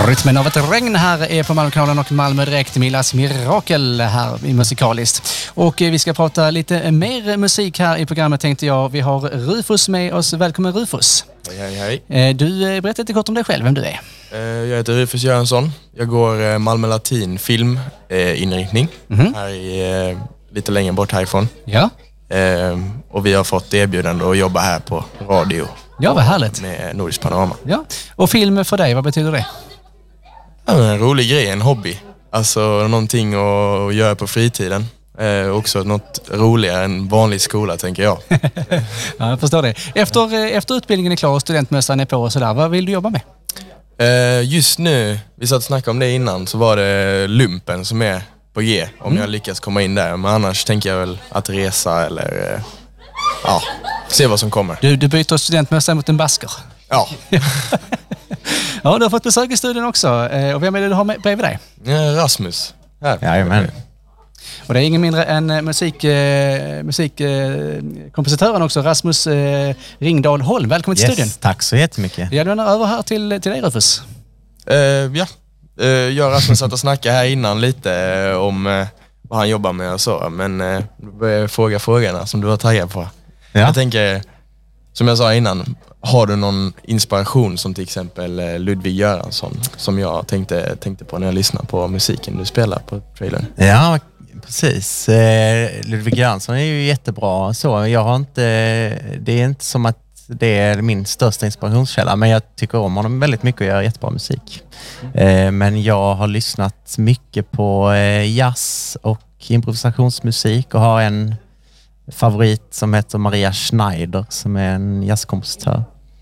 Rytmen av ett regn här är på Malmökanalen och Malmö direkt. Milas Mirakel här i Musikaliskt. Och vi ska prata lite mer musik här i programmet tänkte jag. Vi har Rufus med oss. Välkommen Rufus. Hej. Du, berätta lite kort om dig själv, vem du är. Jag heter Rufus Jönsson. Jag går Malmö Latin filminriktning här i, lite längre bort härifrån. Ja. Och vi har fått erbjudande att jobba här på radio. Ja, vad härligt. Med Nordisk Panorama. Ja. Och film för dig, vad betyder det? En rolig grej, en hobby. Alltså någonting att göra på fritiden. Också något roligare än vanlig skola, tänker jag. Ja, jag förstår det. Efter utbildningen är klar och studentmössan är på och sådär, vad vill du jobba med? Just nu, vi satt och snackade om det innan, så var det lumpen som är på G. Om jag lyckas komma in där. Men annars tänker jag väl att resa eller se vad som kommer. Du byter studentmössa mot en basker. Ja. Ja, du har fått besök i studion också. Och vem är det du har med bredvid dig? Rasmus. Här. Jajamän. Och det är ingen mindre än musikkompositören också, Rasmus Ringdahl Holm. Välkommen till studion. Tack så jättemycket. Jag lämnar över här till dig, Rufus. Jag och Rasmus satt och snackade här innan lite om vad han jobbar med och så. Men då börjar jag fråga frågorna som du var taggad på. Ja. Jag tänker, som jag sa innan, har du någon inspiration som till exempel Ludvig Göransson som jag tänkte på när jag lyssnade på musiken du spelar på trailern? Ja, precis. Ludvig Göransson är ju jättebra. Så jag har inte, det är inte som att det är min största inspirationskälla, men jag tycker om honom väldigt mycket och gör jättebra musik. Men jag har lyssnat mycket på jazz och improvisationsmusik och har en favorit som heter Maria Schneider som är en jazzkompositör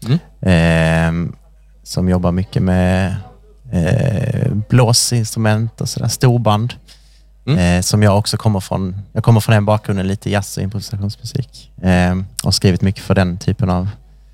som jobbar mycket med blåsinstrument och sådär, storband. Som jag också kommer från. Jag kommer från den bakgrunden, lite jazz och improvisationsmusik. Och skrivit mycket för den typen av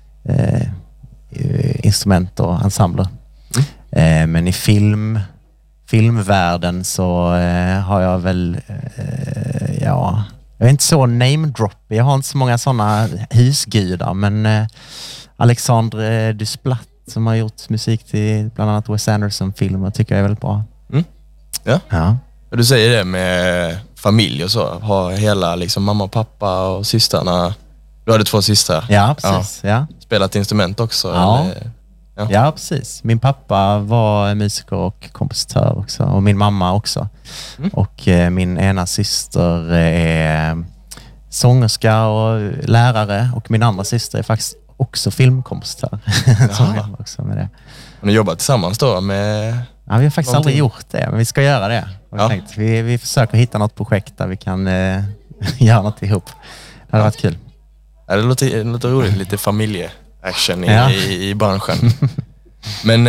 instrument och ensembler. Men i filmvärlden så har jag väl jag är inte så name-drop. Jag har inte så många sådana husgudar, men Alexandre Desplat som har gjort musik till bland annat Wes Anderson-filmer tycker jag är väldigt bra. Ja. Du säger det med familj och så. Ha hela liksom mamma och pappa och systrarna. Du hade 2 systrar. Ja, precis. Ja. Spelat instrument också? Ja. Eller? Ja, precis. Min pappa var musiker och kompositör också. Och min mamma också. Och min ena syster är sångerska och lärare. Och min andra syster är faktiskt också filmkompositör. Som jobbar också med det. Och ni jobbar tillsammans då med... Ja, vi har faktiskt aldrig gjort det, men vi ska göra det. Vi försöker hitta något projekt där vi kan göra något ihop. Det hade varit kul. Ja, det låter roligt, lite familjeaction i branschen. Men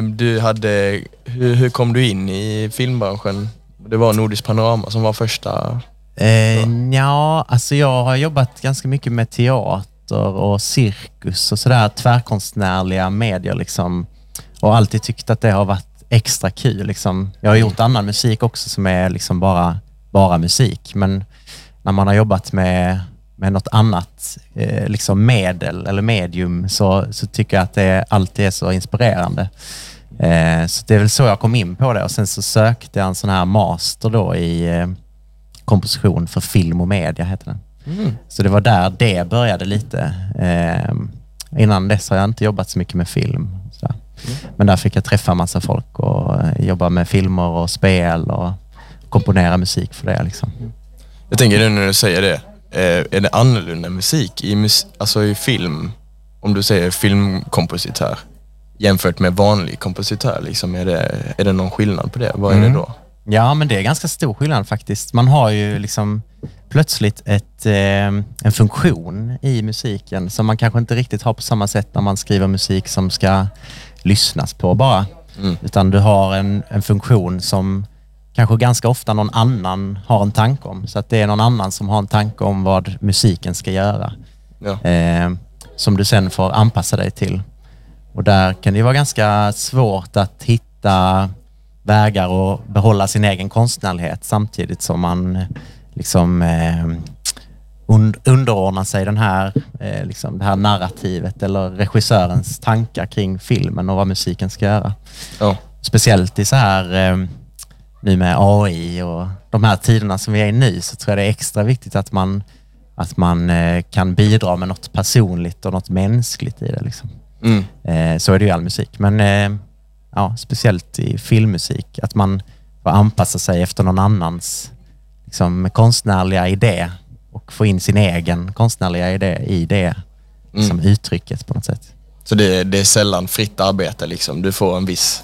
hur kom du in i filmbranschen? Det var Nordisk Panorama som var första... Alltså jag har jobbat ganska mycket med teater och cirkus och sådär, tvärkonstnärliga medier liksom. Och alltid tyckt att det har varit extra kul liksom. Jag har gjort annan musik också som är liksom bara musik, men när man har jobbat med något annat liksom medel eller medium så tycker jag att det alltid är så inspirerande. Så det är väl så jag kom in på det, och sen så sökte jag en sån här master då i komposition för film och media heter den. Så det var där det började lite. Innan dess har jag inte jobbat så mycket med film. Men där fick jag träffa massa folk och jobba med filmer och spel och komponera musik för det liksom. Jag tänker nu när du säger det, är det annorlunda musik alltså i film, om du säger filmkompositör jämfört med vanlig kompositör liksom, är det någon skillnad på det? Vad är det då? Ja, men det är ganska stor skillnad faktiskt. Man har ju liksom plötsligt en funktion i musiken som man kanske inte riktigt har på samma sätt när man skriver musik som ska lyssnas på bara. Utan du har en funktion som kanske ganska ofta någon annan har en tanke om. Så att det är någon annan som har en tanke om vad musiken ska göra. Ja. Som du sen får anpassa dig till. Och där kan det vara ganska svårt att hitta vägar och behålla sin egen konstnärlighet samtidigt som man liksom underordnar sig den här, liksom det här narrativet eller regissörens tankar kring filmen och vad musiken ska göra. speciellt i så här nu med AI och de här tiderna som vi är i nu, så tror jag det är extra viktigt att man kan bidra med något personligt och något mänskligt i det liksom. Så är det ju all musik, men speciellt i filmmusik, att man får anpassa sig efter någon annans liksom konstnärliga idé och få in sin egen konstnärliga idé i det som uttrycket på något sätt. Så det är sällan fritt arbete liksom. Du får en viss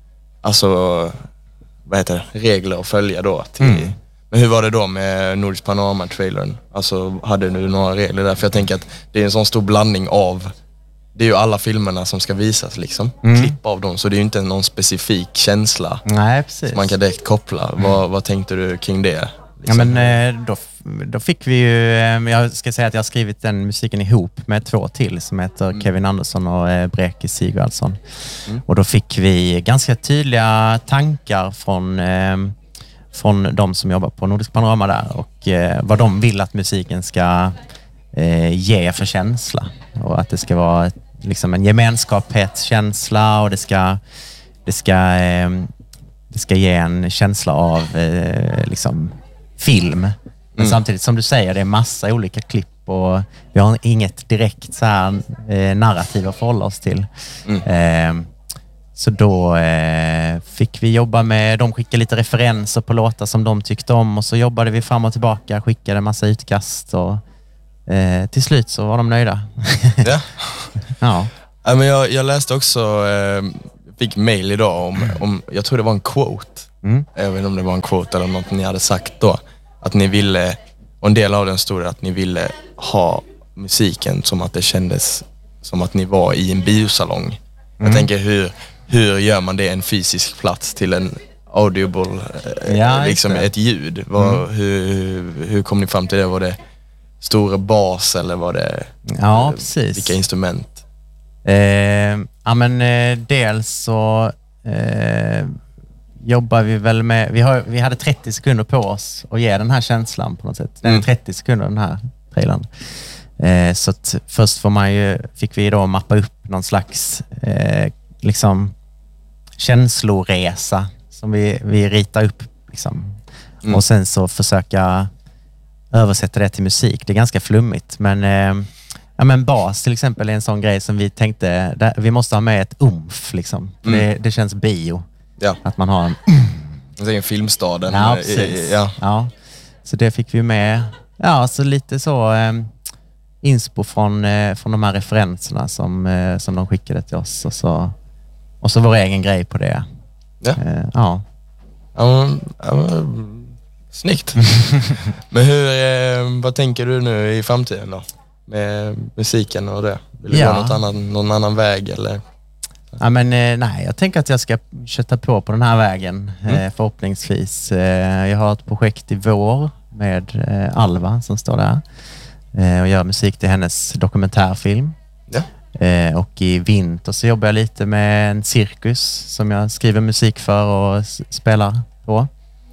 regler att följa då till. Men hur var det då med Nordisk Panorama-trailern? Alltså, hade du några regler där? För jag tänker att det är en sån stor blandning av, det är ju alla filmerna som ska visas liksom. Klipp av dem, så det är ju inte någon specifik känsla. Nej, precis. Som man kan direkt koppla. Vad tänkte du kring det? Liksom? Ja, men då fick vi ju, jag ska säga att jag har skrivit den musiken ihop med 2 till som heter Kevin Andersson och Breki Sigurdsson. Och då fick vi ganska tydliga tankar från de som jobbar på Nordisk Panorama där, och vad de vill att musiken ska ge för känsla, och att det ska vara liksom en gemenskapskänsla, och det ska ge en känsla av liksom film. Men samtidigt som du säger, det är massa olika klipp och vi har inget direkt så här narrativ att förhålla oss till. Så då fick vi jobba med, de skickade lite referenser på låtar som de tyckte om, och så jobbade vi fram och tillbaka, skickade en massa utkast, och till slut så var de nöjda. Ja. Ja, men jag läste också, fick mail idag om jag tror det var en quote. Jag vet inte om det var en quote eller något ni hade sagt då. Att ni ville, och en del av den stod att ni ville ha musiken som att det kändes som att ni var i en biosalong. Jag tänker, hur gör man det en fysisk plats till en audible, liksom ett ljud? Hur kom ni fram till det? Var det stora bas eller var det precis. Vilka instrument? Dels så jobbar vi väl med, vi hade 30 sekunder på oss att ge den här känslan på något sätt. Den är 30 sekunder, den här trailern. Så att först fick vi då mappa upp någon slags liksom känsloresa som vi ritar upp liksom. Och sen så försöka översätta det till musik. Det är ganska flummigt, men bas till exempel är en sån grej som vi tänkte, vi måste ha med ett umf liksom. Det känns bio. Ja. Att man har en det är en filmstaden. Ja, precis. Ja. Så det fick vi med. Ja, så lite så inspo från de här referenserna som de skickade till oss, och så vår egen grej på det. Ja. Snyggt. Men vad tänker du nu i framtiden då? Med musiken och det? Vill du gå någon annan väg eller? Ja, men nej, jag tänker att jag ska köta på den här vägen förhoppningsvis. Jag har ett projekt i vår med Alva som står där och gör musik till hennes dokumentärfilm. Och i vinter så jobbar jag lite med en cirkus som jag skriver musik för och spelar på.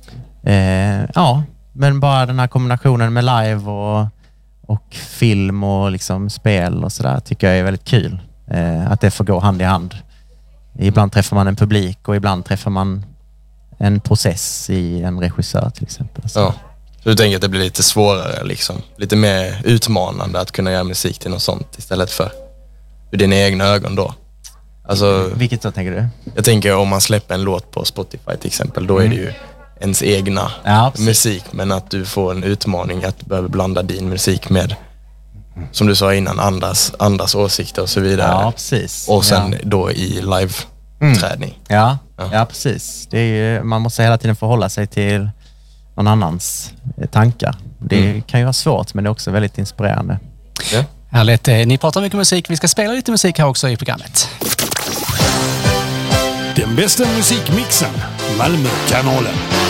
Men bara den här kombinationen med live och film och liksom spel och sådär tycker jag är väldigt kul. Att det får gå hand i hand. Ibland träffar man en publik och ibland träffar man en process i en regissör till exempel. Så du tänker att det blir lite svårare liksom? Lite mer utmanande att kunna göra musik till något sånt istället för dina egna ögon då? Alltså, vilket då tänker du? Jag tänker om man släpper en låt på Spotify till exempel, då är det ju ens egna musik, men att du får en utmaning att behöva blanda din musik med, som du sa innan, andras åsikter och så vidare. Ja, precis. Och sen då i live-träning. Ja, precis. Det är ju, man måste hela tiden förhålla sig till någon annans tankar. Det kan ju vara svårt, men det är också väldigt inspirerande. Ja. Härligt. Ni pratar mycket musik. Vi ska spela lite musik här också i programmet. Den bästa musikmixen, Malmökanalen.